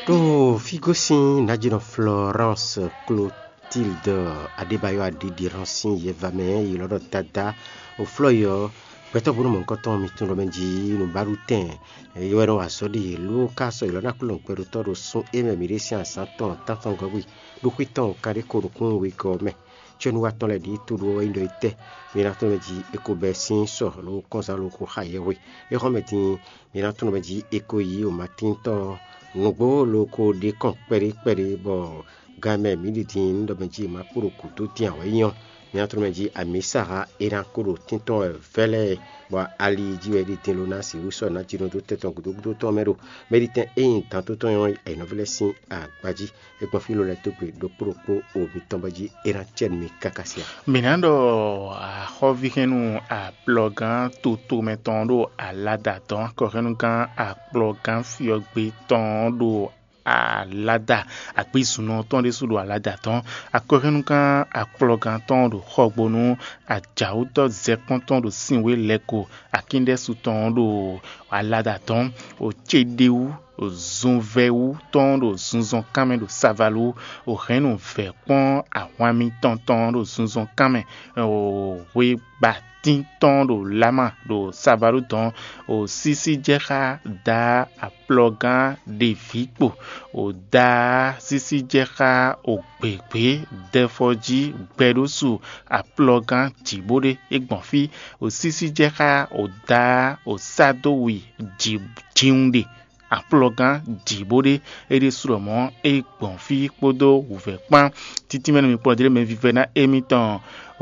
Do Figosin Nadino Florence Clotilde Adebayo Adidi Ransin Yevame Yiloro Tata o Floyo Beto Bruno Moncoton Mituno Menji no Barutin Yero Asodi Lucas Ilona Kulon Perutoro Son Eme Miresian Santon Tantangawi Luquiton Caricoro Kun Wikome Chenua Toledi Tudo Indoite Miratomeji Eko Bessin So Lo Consalo Hayewe et remetti Miratomeji Eko Yi au matin to Nugo loko de kon peri bo game militin do benji ma puro kuto tian wayon mi antro menji amisara eran kuro tinton fele bo ali jiwe di telona si uso na tiro do teton gudo to mero meditin e tanto ton yon e novele sin agbaji e kon filo le to do puro ko o bitombaji eran chen mi kakasia minando a hovihenu a blogan tutu metondo a ladaton korenu kan a blogan fiogbe tondo a lada a pisuno ton de sudo a lada ton a korenu kan a blogan tondo hogbonu a jauto zekonton do sinwe leko a kinde su tondo a lada ton o chedeu o zonveu tondo zunzon kame do savalu o renu vekon a wami tonton do zunzon kame o we batin tondo lama do savalu ton o sisi jeka da a plogan de vikpo o da sisi jeka o pepe defoji bedosu a plogan jibode egbonfi o sisi jeka o da o sadowi jiunde a plogan jibode ede suromon e gbonfi podo uvekpan titi menu mi podele me vive na emiton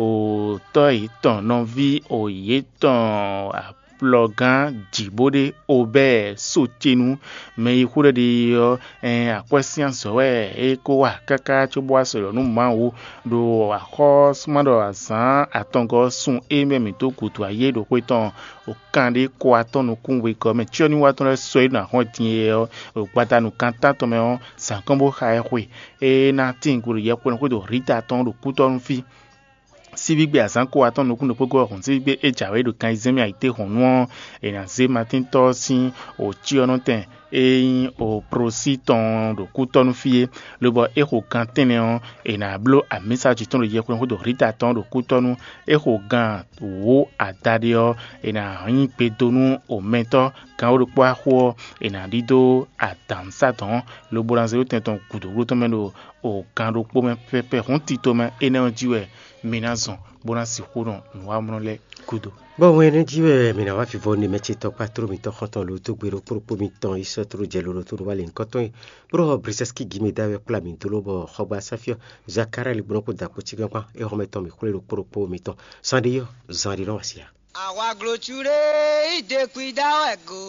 o toy ton non vi o yeton a plogan jibode obe sotenu me ikure de a question so e ko wa kaka chobo asoro nu ma wo do akos mado asan atongo sun e me mi to kutu aye do peton o kande ko atonu kunwe ko me tioni wa ton so na hon tin o gbata nu kanta to me on san kombo hae e na tinguru ye ko do rita ton do kuton fi si bigbe asanko aton nokun pogo hon si bigbe ejawe do kan izemi aite honwo e na ze matin to sin o ti onoten e o prositon do kuton fie le bo e ko kan tenen e na blo a message ton ye ko do rita ton do kuton e ko gan wo adadio e na yin pedonu o mento kan o po aho e na dido atansa ton le bo lanze ten ton kudo to meno o kan do po me pepe hon tito me energy we minazon bona si kuron nwa monole kudo bon wene jiwe mina wa fi voni mechi to patro mi to khoton lo to gbero propo mi ton iso tro jelo to wale nkoton bro briseski gimi dawe kula mi to lo bo khoba safio zakara li bronko da ko tigan kwa e remeton mi kule lo propo mi ton sandiyo zandiro asia awa glochure de kuidawe go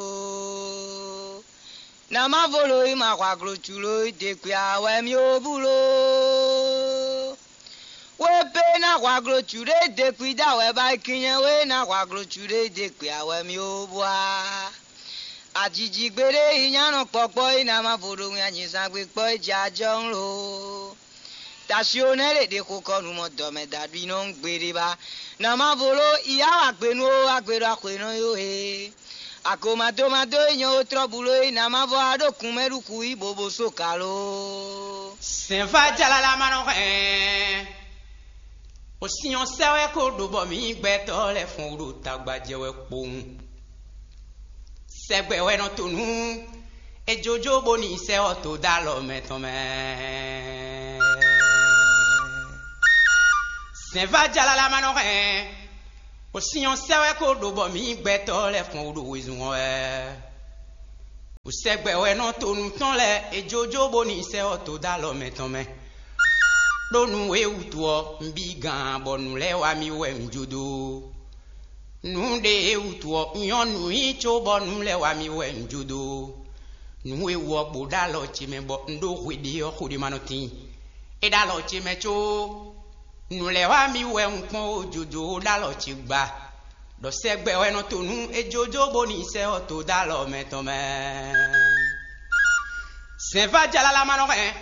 na ma volo i ma kwa glochure de kuawe mi obulo we pe na kwa glochure de kuida we ba kinye we na kwa glochure de kuawe mi obua ajiji gbere iyan popo ina ma bodo yan san gbe po jajo nro tasionere de kokonu mo do me dadu no ngbere ba na ma bolo iya wa gbenu agbero akwenu yo he akomado yan o trobulo ina ma bo adokun meruku ibobo sokalo senfa jalala mano o siyan sewe ko do bo mi gbeto le fun ro tagbaje we pohun segbe we no tonu ejojo bo ni se o to da lo meton me senfa jalala mano o siyan sewe ko do bo mi gbeto le fun ro wizun o segbe we no tonu ton le ejojo bo ni se o to da lo meton me donu we utuo mbigan bonu le wa mi we njudo nu de utuo nyonu icho bonu le wa mi we njudo nu we wo gboda lo chi me bo ndo hwidi o khudi manoti e da lo chi me cho nu le wa mi we npon ojojo da lo chi gba do segbe we no tonu ejojo boni se o to da lo meton me se va jalala mano